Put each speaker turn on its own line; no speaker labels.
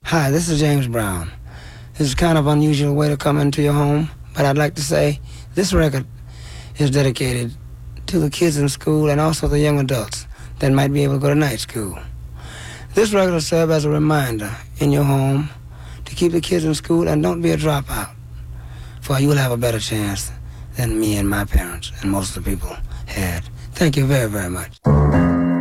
Hi, this is James Brown. This is kind of unusual way to come into your home, but I'd like to say this record is dedicated to the kids in school and also the young adults that might be able to go to night school. This record will serve as a reminder in your home to keep the kids in school and don't be a dropout, for you will have a better chance than me and my parents and most of the people had. Thank you very, very much.